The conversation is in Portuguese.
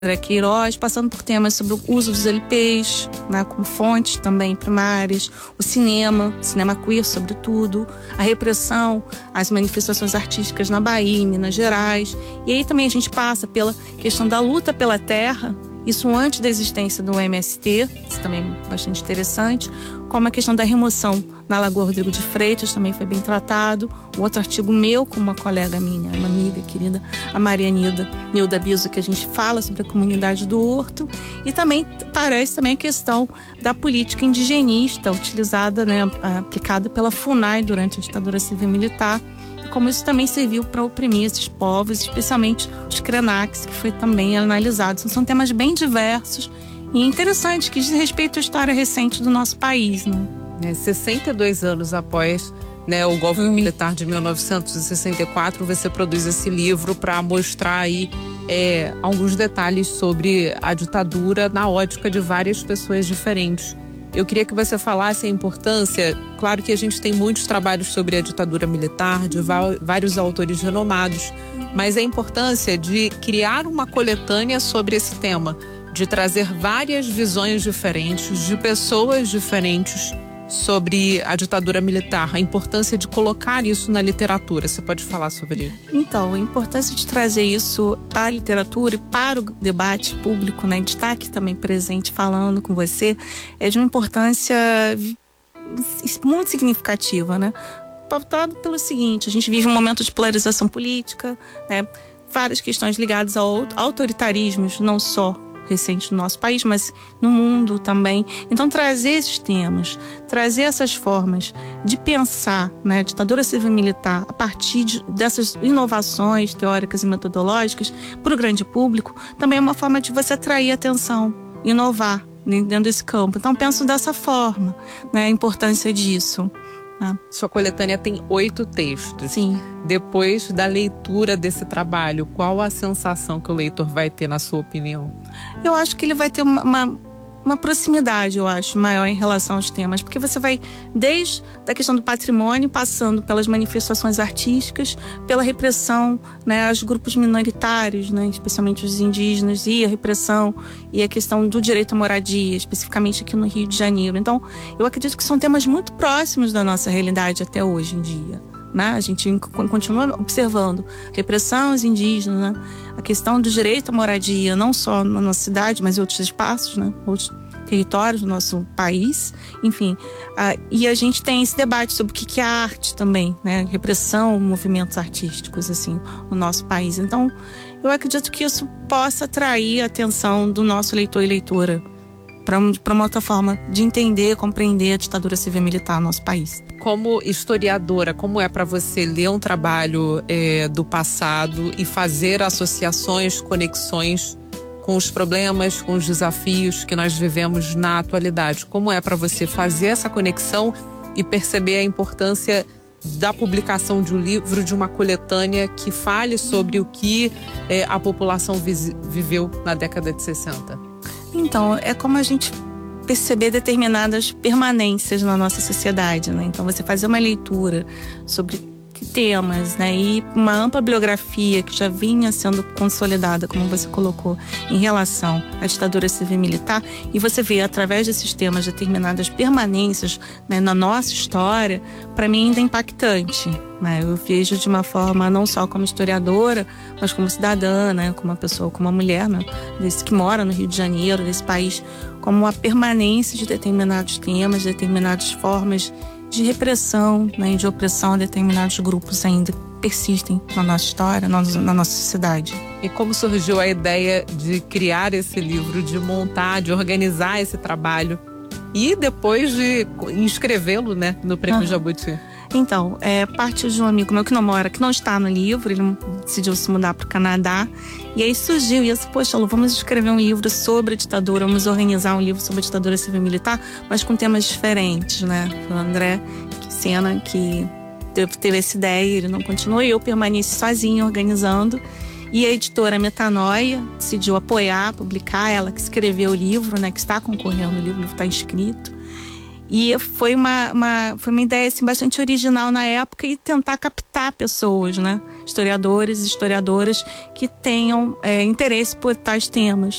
Queiroz, passando por temas sobre o uso dos LPs, né, como fontes também primárias, o cinema queer sobretudo, a repressão, as manifestações artísticas na Bahia, em Minas Gerais. E aí também a gente passa pela questão da luta pela terra, isso antes da existência do MST, isso também é bastante interessante, como a questão da remoção na Lagoa Rodrigo de Freitas, também foi bem tratado. O outro artigo meu com uma colega minha, uma amiga querida, a Maria Nilda Biso, que a gente fala sobre a comunidade do Horto. E também parece também a questão da política indigenista utilizada, né, aplicada pela FUNAI durante a ditadura civil-militar, como isso também serviu para oprimir esses povos, especialmente os Krenaks, que foi também analisado. São temas bem diversos e interessantes, que dizem respeito à história recente do nosso país, né? 62 anos após, né, o golpe militar de 1964, você produz esse livro para mostrar aí alguns detalhes sobre a ditadura na ótica de várias pessoas diferentes. Eu queria que você falasse a importância, claro que a gente tem muitos trabalhos sobre a ditadura militar, de vários autores renomados, mas a importância de criar uma coletânea sobre esse tema, de trazer várias visões diferentes, de pessoas diferentes sobre a ditadura militar, a importância de colocar isso na literatura. Você pode falar sobre isso? Então, a importância de trazer isso para a literatura e para o debate público, né, de estar aqui também presente falando com você, é de uma importância muito significativa, né? Pautado pelo seguinte: a gente vive um momento de polarização política, né? Várias questões ligadas a autoritarismos, não só recente no nosso país, mas no mundo também. Então, trazer esses temas, trazer essas formas de pensar, né, a ditadura civil-militar a partir dessas inovações teóricas e metodológicas para o grande público, também é uma forma de você atrair atenção, inovar dentro desse campo. Então, penso dessa forma, né, a importância disso. Sua coletânea tem 8 textos. Sim. Depois da leitura desse trabalho, qual a sensação que o leitor vai ter, na sua opinião? Eu acho que ele vai ter uma proximidade, eu acho, maior em relação aos temas, porque você vai desde a questão do patrimônio, passando pelas manifestações artísticas, pela repressão, né, aos grupos minoritários, né, especialmente os indígenas, e a repressão e a questão do direito à moradia, especificamente aqui no Rio de Janeiro. Então, eu acredito que são temas muito próximos da nossa realidade até hoje em dia, né? A gente continua observando repressão aos indígenas, né? A questão do direito à moradia, não só na nossa cidade, mas em outros espaços, né? Outros territórios do nosso país, enfim. E a gente tem esse debate sobre o que é arte também, né? Repressão, movimentos artísticos, assim, no nosso país. Então, eu acredito que isso possa atrair a atenção do nosso leitor e leitora para uma outra forma de entender, compreender a ditadura civil-militar no nosso país. Como historiadora, como é para você ler um trabalho do passado e fazer associações, conexões com os problemas, com os desafios que nós vivemos na atualidade? Como é para você fazer essa conexão e perceber a importância da publicação de um livro, de uma coletânea que fale sobre o que a população viveu na década de 60? Então, é como a gente perceber determinadas permanências na nossa sociedade, né? Então, você fazer uma leitura sobre temas, né, e uma ampla bibliografia que já vinha sendo consolidada, como você colocou, em relação à ditadura civil-militar, e você vê através desses temas determinadas permanências, né, na nossa história, para mim ainda é impactante, né? Eu vejo de uma forma não só como historiadora, mas como cidadã, né, como uma pessoa, como uma mulher, né, que mora no Rio de Janeiro, desse país, como uma permanência de determinados temas, determinadas formas de repressão, né, de opressão a determinados grupos ainda persistem na nossa história, na nossa sociedade. E como surgiu a ideia de criar esse livro, de montar, de organizar esse trabalho e depois de inscrevê-lo, né, no Prêmio Jabuti? Então, parte de um amigo meu que não está no livro, ele decidiu se mudar para o Canadá, e aí surgiu isso: poxa, Lu, vamos escrever um livro sobre a ditadura, vamos organizar um livro sobre a ditadura civil-militar, mas com temas diferentes, né? O André Sena, que teve essa ideia, ele não continuou, e eu permaneci sozinha organizando, e a editora Metanoia decidiu apoiar, publicar, ela que escreveu o livro, né, que está concorrendo, o livro está inscrito. E foi uma ideia assim, bastante original na época, e tentar captar pessoas, né? historiadores e historiadoras que tenham interesse por tais temas.